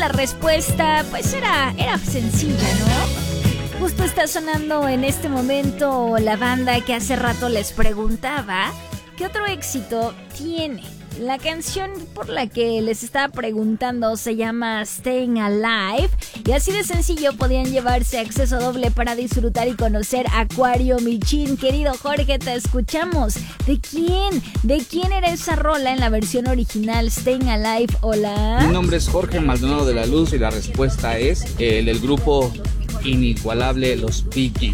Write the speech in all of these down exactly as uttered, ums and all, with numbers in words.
la respuesta pues era, era sencilla, ¿no? Justo está sonando en este momento la banda que hace rato les preguntaba ¿qué otro éxito tiene? La canción por la que les estaba preguntando se llama Staying Alive y así de sencillo podían llevarse acceso doble para disfrutar y conocer Acuario Michin. Querido Jorge, te escuchamos. ¿De quién? ¿De quién era esa rola en la versión original Staying Alive? Hola. Mi nombre es Jorge Maldonado de la Luz y la respuesta es el del grupo inigualable Los Bee Gees.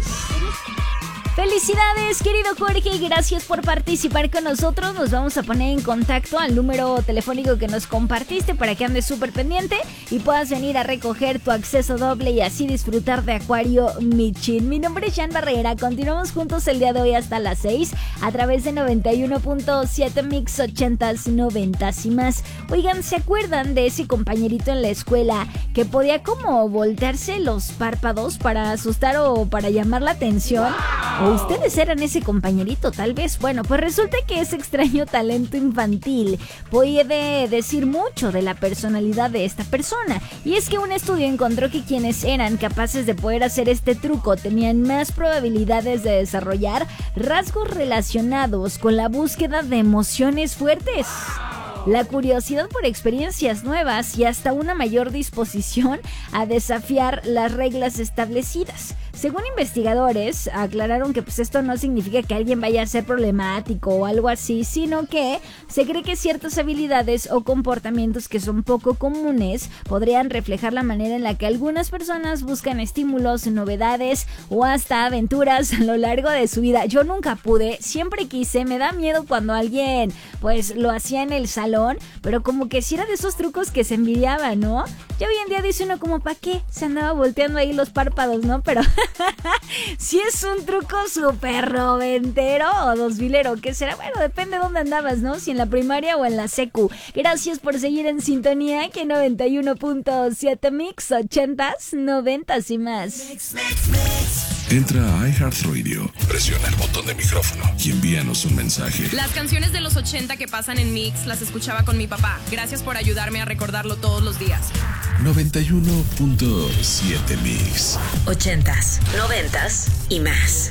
Felicidades, querido Jorge, y gracias por participar con nosotros. Nos vamos a poner en contacto al número telefónico que nos compartiste para que andes súper pendiente y puedas venir a recoger tu acceso doble y así disfrutar de Acuario Michin. Mi nombre es Jan Barrera, continuamos juntos el día de hoy hasta las seis a través de noventa y uno punto siete Mix ochentas, noventas y más. Oigan, ¿se acuerdan de ese compañerito en la escuela que podía como voltearse los párpados para asustar o para llamar la atención? ¿O ustedes eran ese compañerito, tal vez? Bueno, pues resulta que ese extraño talento infantil puede decir mucho de la personalidad de esta persona. Y es que un estudio encontró que quienes eran capaces de poder hacer este truco tenían más probabilidades de desarrollar rasgos relacionados con la búsqueda de emociones fuertes, la curiosidad por experiencias nuevas y hasta una mayor disposición a desafiar las reglas establecidas. Según investigadores, aclararon que pues esto no significa que alguien vaya a ser problemático o algo así, sino que se cree que ciertas habilidades o comportamientos que son poco comunes podrían reflejar la manera en la que algunas personas buscan estímulos, novedades o hasta aventuras a lo largo de su vida. Yo nunca pude, siempre quise, me da miedo cuando alguien pues lo hacía en el salón, pero como que si era de esos trucos que se envidiaban, ¿no? Ya hoy en día dice uno como, ¿para qué? Se andaba volteando ahí los párpados, ¿no? Pero si es un truco súper noventero o dos milero, ¿qué será? Bueno, depende de dónde andabas, ¿no? Si en la primaria o en la secu. Gracias por seguir en sintonía, que noventa y uno punto siete Mix ochentas, noventas y más. Mix, mix, mix. Entra a iHeartRadio, presiona el botón de micrófono y envíanos un mensaje. Las canciones de los ochenta que pasan en Mix las escuchaba con mi papá. Gracias por ayudarme a recordarlo todos los días. noventa y uno punto siete Mix. Ochentas, noventas y más.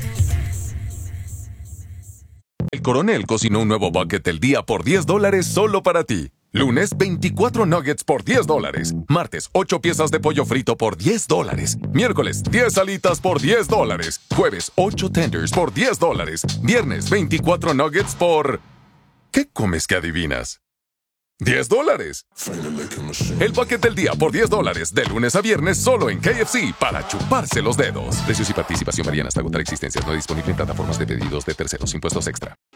El Coronel cocinó un nuevo bucket del día por diez dólares solo para ti. Lunes, veinticuatro nuggets por diez dólares. Martes, ocho piezas de pollo frito por diez dólares. Miércoles, diez alitas por diez dólares. Jueves, ocho tenders por diez dólares. Viernes, veinticuatro nuggets por... ¿Qué comes que adivinas? diez dólares. El bucket del día por diez dólares. De lunes a viernes solo en K F C para chuparse los dedos. Precios y participación varían hasta agotar existencias. No disponible en plataformas de pedidos de terceros. Impuestos extra.